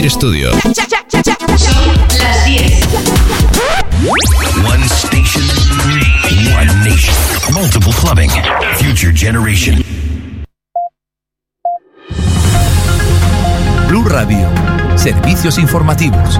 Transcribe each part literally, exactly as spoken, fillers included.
Studio. Son las diez. One station, one nation. Multiple clubbing. Future generation. Blue Radio. Servicios informativos.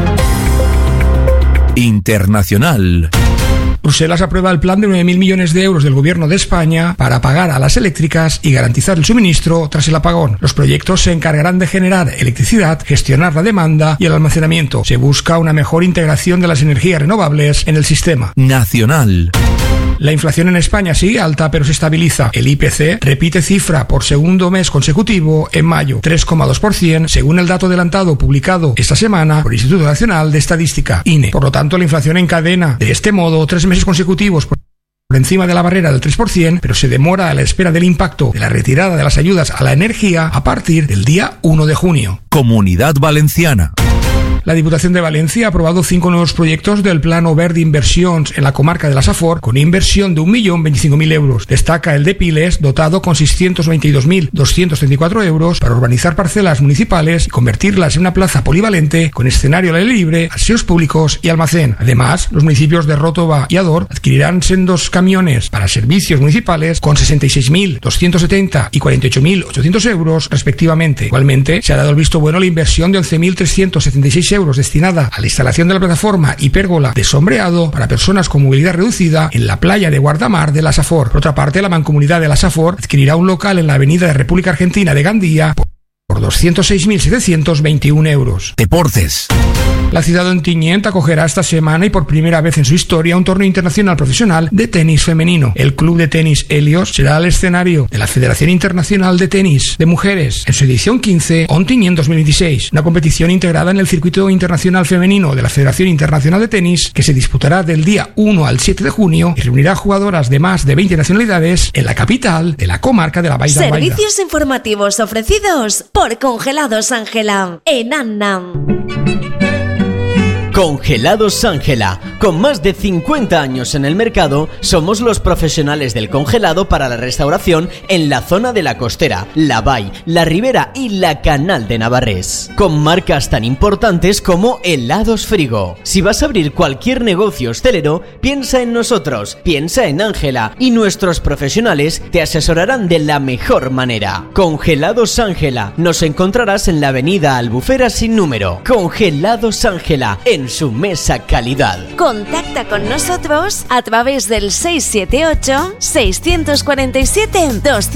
Internacional. Bruselas aprueba el plan de nueve mil millones de euros del Gobierno de España para pagar a las eléctricas y garantizar el suministro tras el apagón. Los proyectos se encargarán de generar electricidad, gestionar la demanda y el almacenamiento. Se busca una mejor integración de las energías renovables en el sistema. Nacional. La inflación en España sigue alta, pero se estabiliza. El I P C repite cifra por segundo mes consecutivo en mayo, tres coma dos por ciento, según el dato adelantado publicado esta semana por el Instituto Nacional de Estadística, I N E. Por lo tanto, la inflación encadena de este modo tres meses consecutivos por por encima de la barrera del tres por ciento, pero se demora a la espera del impacto de la retirada de las ayudas a la energía a partir del día uno de junio. Comunidad Valenciana. La Diputación de Valencia ha aprobado cinco nuevos proyectos del Plano Verde Inversions en la comarca de la Safor, con inversión de un millón veinticinco mil euros. Destaca el de Piles, dotado con seiscientos veintidós mil doscientos treinta y cuatro euros para urbanizar parcelas municipales y convertirlas en una plaza polivalente con escenario al aire libre, aseos públicos y almacén. Además, los municipios de Rótova y Ador adquirirán sendos camiones para servicios municipales con sesenta y seis mil doscientos setenta y cuarenta y ocho mil ochocientos euros respectivamente. Igualmente, se ha dado el visto bueno a la inversión de once mil trescientos setenta y seis euros destinada a la instalación de la plataforma y pérgola de sombreado para personas con movilidad reducida en la playa de Guardamar de la Safor. Por otra parte, la Mancomunidad de la Safor adquirirá un local en la avenida de República Argentina de Gandía por doscientos seis mil setecientos veintiuno euros. Deportes. La ciudad de Ontinyent acogerá esta semana y por primera vez en su historia un torneo internacional profesional de tenis femenino. El club de tenis Helios será el escenario de la Federación Internacional de Tenis de Mujeres en su edición quince, Ontinyent dos mil veintiséis, una competición integrada en el circuito internacional femenino de la Federación Internacional de Tenis que se disputará del día uno al siete de junio y reunirá jugadoras de más de veinte nacionalidades en la capital de la comarca de la Baix del Baida. Servicios informativos ofrecidos por Congelados Ángela en Annam. Congelados Ángela. Con más de cincuenta años en el mercado, somos los profesionales del congelado para la restauración en la zona de la Costera, la Bay, la Ribera y la Canal de Navarrés. Con marcas tan importantes como Helados Frigo. Si vas a abrir cualquier negocio hostelero, piensa en nosotros, piensa en Ángela y nuestros profesionales te asesorarán de la mejor manera. Congelados Ángela. Nos encontrarás en la avenida Albufera sin número. Congelados Ángela, en su mesa calidad. Contacta con nosotros a través del seis siete ocho, seis cuatro siete, dos